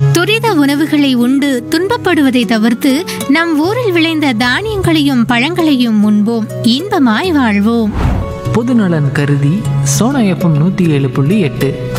துரித உணவுகளை உண்டு துன்பப்படுவதை தவிர்த்து நம் ஊரில் விளைந்த தானியங்களையும் பழங்களையும் உண்போம், இன்பமாய் வாழ்வோம். பொதுநலன் கருதி சோனா எஃப்எம் 107.8